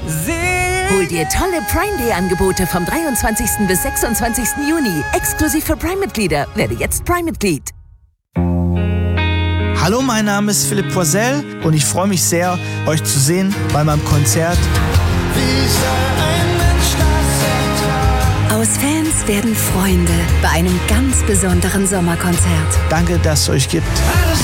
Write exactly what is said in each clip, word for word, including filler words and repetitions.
Hol dir tolle Prime Day Angebote vom dreiundzwanzigsten bis sechsundzwanzigsten Juni. Exklusiv für Prime-Mitglieder. Werde jetzt Prime-Mitglied. Hallo, mein Name ist Philipp Poisel und ich freue mich sehr, euch zu sehen bei meinem Konzert. Aus Fans werden Freunde bei einem ganz besonderen Sommerkonzert. Danke, dass es euch gibt.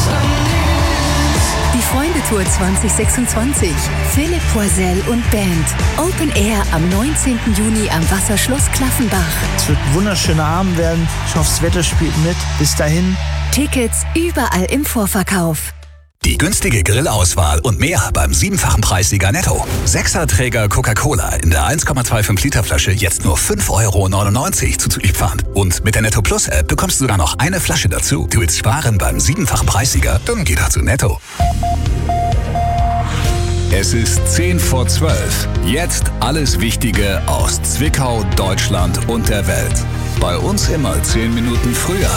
Die Freunde-Tour zwanzig sechsundzwanzig. Philipp Poisel und Band. Open Air am neunzehnten Juni am Wasserschloss Klaffenbach. Es wird ein wunderschöner Abend werden. Ich hoffe, das Wetter spielt mit. Bis dahin. Tickets überall im Vorverkauf. Die günstige Grillauswahl und mehr beim siebenfachen Preissieger Netto. Sechserträger Coca-Cola in der eins Komma fünfundzwanzig Liter Flasche jetzt nur fünf Euro neunundneunzig zuzüglich Pfand. Und mit der Netto Plus App bekommst du sogar noch eine Flasche dazu. Du willst sparen beim siebenfachen Preissieger? Dann geh doch zu Netto. Es ist zehn vor zwölf. Jetzt alles Wichtige aus Zwickau, Deutschland und der Welt. Bei uns immer zehn Minuten früher.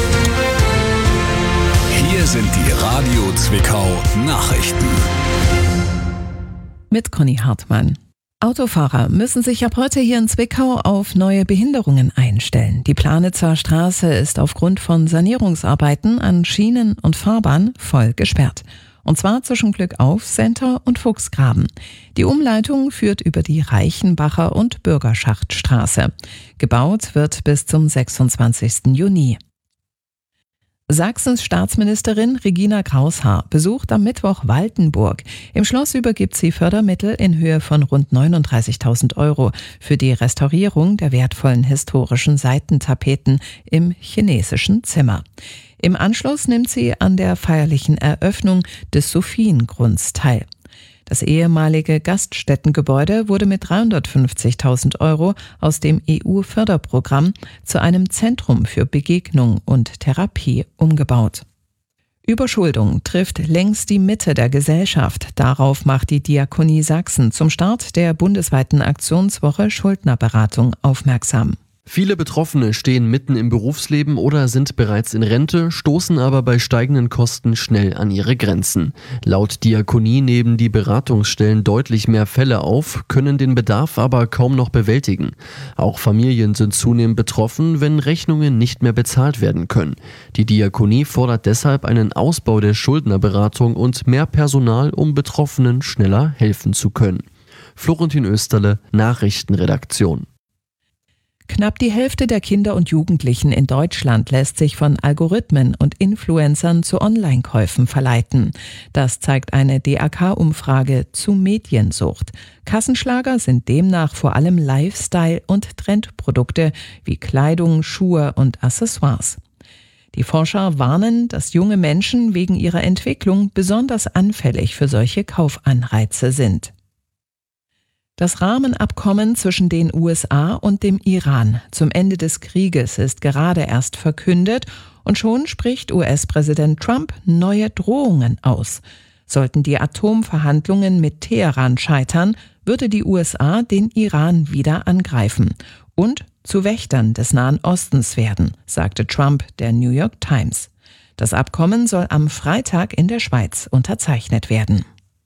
Hier sind die Radio Zwickau Nachrichten. Mit Conny Hartmann. Autofahrer müssen sich ab heute hier in Zwickau auf neue Behinderungen einstellen. Die Planitzer Straße ist aufgrund von Sanierungsarbeiten an Schienen und Fahrbahn voll gesperrt. Und zwar zwischen Glückauf, Center und Fuchsgraben. Die Umleitung führt über die Reichenbacher und Bürgerschachtstraße. Gebaut wird bis zum sechsundzwanzigsten Juni. Sachsens Staatsministerin Regina Graushaar besucht am Mittwoch Waltenburg. Im Schloss übergibt sie Fördermittel in Höhe von rund neununddreißigtausend Euro für die Restaurierung der wertvollen historischen Seitentapeten im chinesischen Zimmer. Im Anschluss nimmt sie an der feierlichen Eröffnung des Sophiengrunds teil. Das ehemalige Gaststättengebäude wurde mit dreihundertfünfzigtausend Euro aus dem E U-Förderprogramm zu einem Zentrum für Begegnung und Therapie umgebaut. Überschuldung trifft längst die Mitte der Gesellschaft. Darauf macht die Diakonie Sachsen zum Start der bundesweiten Aktionswoche Schuldnerberatung aufmerksam. Viele Betroffene stehen mitten im Berufsleben oder sind bereits in Rente, stoßen aber bei steigenden Kosten schnell an ihre Grenzen. Laut Diakonie nehmen die Beratungsstellen deutlich mehr Fälle auf, können den Bedarf aber kaum noch bewältigen. Auch Familien sind zunehmend betroffen, wenn Rechnungen nicht mehr bezahlt werden können. Die Diakonie fordert deshalb einen Ausbau der Schuldnerberatung und mehr Personal, um Betroffenen schneller helfen zu können. Florentin Österle, Nachrichtenredaktion. Knapp die Hälfte der Kinder und Jugendlichen in Deutschland lässt sich von Algorithmen und Influencern zu Online-Käufen verleiten. Das zeigt eine D A K-Umfrage zu Mediensucht. Kassenschlager sind demnach vor allem Lifestyle- und Trendprodukte wie Kleidung, Schuhe und Accessoires. Die Forscher warnen, dass junge Menschen wegen ihrer Entwicklung besonders anfällig für solche Kaufanreize sind. Das Rahmenabkommen zwischen den U S A und dem Iran zum Ende des Krieges ist gerade erst verkündet und schon spricht U S-Präsident Trump neue Drohungen aus. Sollten die Atomverhandlungen mit Teheran scheitern, würde die U S A den Iran wieder angreifen und zu Wächtern des Nahen Ostens werden, sagte Trump der New York Times. Das Abkommen soll am Freitag in der Schweiz unterzeichnet werden.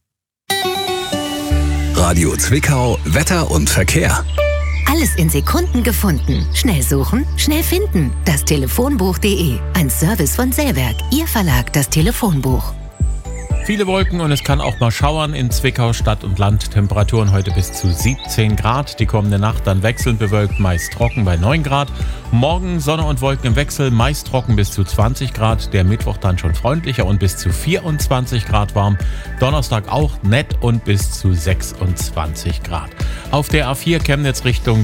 Radio Zwickau, Wetter und Verkehr. Alles in Sekunden gefunden. Schnell suchen, schnell finden. Das Telefonbuch punkt de. Ein Service von Säwerk. Ihr Verlag, das Telefonbuch. Viele Wolken und es kann auch mal schauern in Zwickau, Stadt und Land. Temperaturen heute bis zu siebzehn Grad. Die kommende Nacht dann wechselnd bewölkt, meist trocken bei neun Grad. Morgen Sonne und Wolken im Wechsel, meist trocken bis zu zwanzig Grad. Der Mittwoch dann schon freundlicher und bis zu vierundzwanzig Grad warm. Donnerstag auch nett und bis zu sechsundzwanzig Grad. Auf der A vier Chemnitz Richtung